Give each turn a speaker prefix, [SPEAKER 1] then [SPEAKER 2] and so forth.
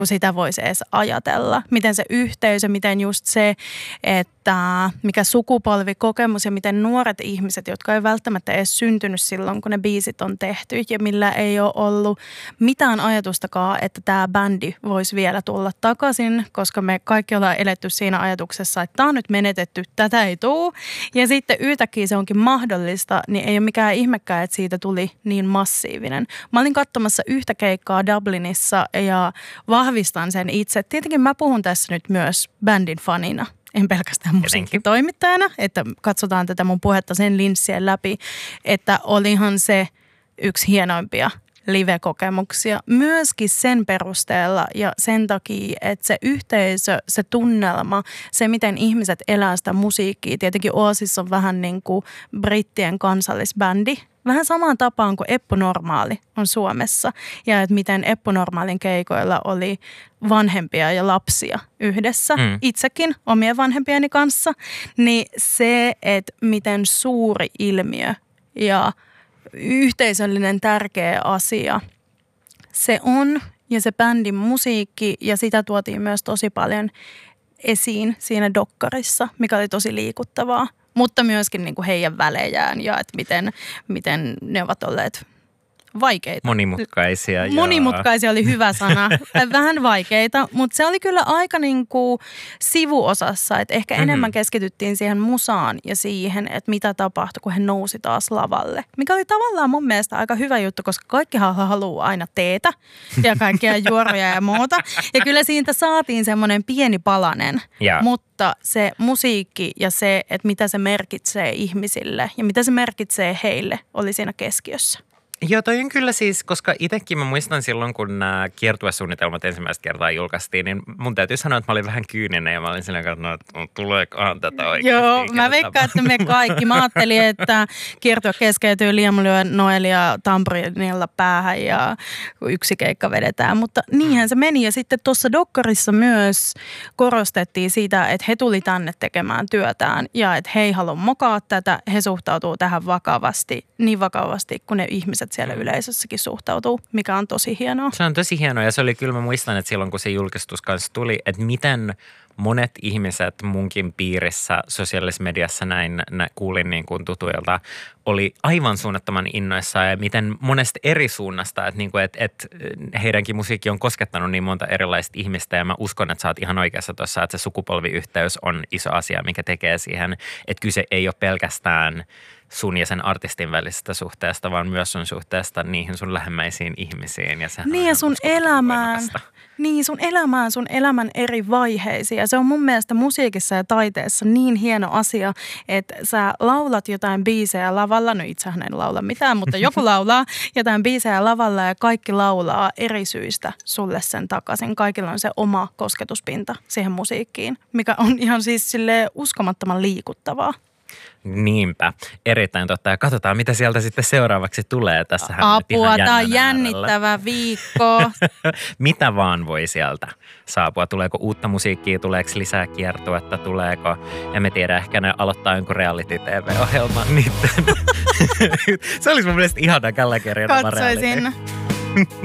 [SPEAKER 1] sitä voisi edes ajatella. Miten se yhteisö, miten just se, että mikä sukupolvikokemus ja miten nuoret ihmiset, jotka ei välttämättä edes syntynyt silloin, kun ne biisit on tehty ja millä ei ole ollut mitään ajatustakaan, että tämä bändi voisi vielä tulla takaisin, koska me kaikki ollaan eletty siinä ajatuksessa, että tämä on nyt menetetty, tätä ei tule. Ja sitten yhtäkkiä se onkin mahdollista, niin ei ole mikään ihmekään, että siitä tuli niin massiivinen. Mä olin katsomassa yhtä keikkaa Dublinissa ja vahvistan sen itse. Tietenkin mä puhun tässä nyt myös bändin fanina. En pelkästään musiikkitoimittajana, että katsotaan tätä mun puhetta sen linssien läpi, että olihan se yksi hienoimpia live-kokemuksia myöskin sen perusteella ja sen takia, että se yhteisö, se tunnelma, se miten ihmiset elää sitä musiikkia. Tietenkin Oasis on vähän niin kuin brittien kansallisbändi. Vähän samaan tapaan kuin Eppu Normaali on Suomessa ja että miten Eppu Normaalin keikoilla oli vanhempia ja lapsia yhdessä, itsekin omien vanhempieni kanssa, niin se, että miten suuri ilmiö ja yhteisöllinen tärkeä asia se on ja se bändin musiikki ja sitä tuotiin myös tosi paljon esiin siinä dokkarissa, mikä oli tosi liikuttavaa. Mutta myöskin niin kuin heidän välejään ja että miten ne ovat olleet vaikeita.
[SPEAKER 2] Monimutkaisia.
[SPEAKER 1] Monimutkaisia oli hyvä sana. Vähän vaikeita, mutta se oli kyllä aika niin kuin sivuosassa. Että ehkä enemmän keskityttiin siihen musaan ja siihen, että mitä tapahtui, kun he nousi taas lavalle. Mikä oli tavallaan mun mielestä aika hyvä juttu, koska kaikkihan haluaa aina teetä ja kaikkia juoroja ja muuta. Ja kyllä siitä saatiin semmoinen pieni palanen, mutta se musiikki ja se, että mitä se merkitsee ihmisille ja mitä se merkitsee heille, oli siinä keskiössä.
[SPEAKER 2] Joo, toi on kyllä siis, koska itsekin mä muistan silloin, kun nämä kiertuesuunnitelmat ensimmäistä kertaa julkaistiin, niin mun täytyy sanoa, että mä olin vähän kyyninen ja mä olin silleen, että no tuleekohan tätä oikeasti.
[SPEAKER 1] Joo, mä veikkaan, että me kaikki. Mä ajattelin, että kiertue keskeytyy Liam Noel ja Tamborinilla päähän ja yksi keikka vedetään, mutta niinhän se meni. Ja sitten tuossa dokkarissa myös korostettiin sitä, että he tuli tänne tekemään työtään ja että he ei halua mokaa tätä, he suhtautuu tähän vakavasti, niin vakavasti kuin ne ihmiset siellä yleisössäkin suhtautuu, mikä on tosi hienoa. Se
[SPEAKER 2] on tosi hienoa ja se oli kyllä, mä muistan, että silloin kun se julkistus kanssa tuli, että miten monet ihmiset munkin piirissä sosiaalisessa mediassa näin kuulin niin kuin tutuilta, oli aivan suunnattoman innoissaan ja miten monesta eri suunnasta, että, niin kuin, että heidänkin musiikki on koskettanut niin monta erilaista ihmistä ja mä uskon, että sä oot ihan oikeassa tuossa, että se sukupolviyhteys on iso asia, mikä tekee siihen, että kyse ei ole pelkästään sun ja sen artistin välisestä suhteesta, vaan myös sun suhteesta niihin sun lähemmäisiin ihmisiin. Ja
[SPEAKER 1] niin ja sun elämään. Niin, sun elämän eri vaiheisiin. Ja se on mun mielestä musiikissa ja taiteessa niin hieno asia, että sä laulat jotain biisejä lavalla. No itsehän en laula mitään, mutta joku laulaa jotain biisejä lavalla ja kaikki laulaa eri syistä sulle sen takaisin. Kaikilla on se oma kosketuspinta siihen musiikkiin, mikä on ihan siis silleen uskomattoman liikuttavaa.
[SPEAKER 2] Niinpä, erittäin totta. Ja katsotaan, mitä sieltä sitten seuraavaksi tulee. Tässähän
[SPEAKER 1] apua, tämä on jännittävä viikko.
[SPEAKER 2] Mitä vaan voi sieltä saapua. Tuleeko uutta musiikkia, tuleeko lisää kiertuetta, tuleeko, emme tiedä, ehkä ne aloittaa jonkun reality-tv-ohjelman. Se olisi mun mielestä ihana Gallagherin.
[SPEAKER 1] Katsoisin.